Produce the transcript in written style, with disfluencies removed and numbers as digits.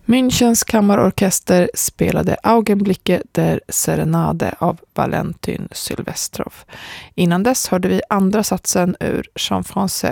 Münchens kammarorkester spelade Augenblicke der Serenade av Valentin Sylvestrov. Innan dess hörde vi andra satsen ur Jean Français